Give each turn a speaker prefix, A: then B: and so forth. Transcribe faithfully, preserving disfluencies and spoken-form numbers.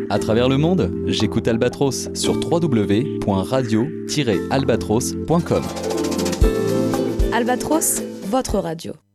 A: À travers le monde, j'écoute Albatros sur w w w point radio tiret albatros point com.
B: Albatros, votre radio.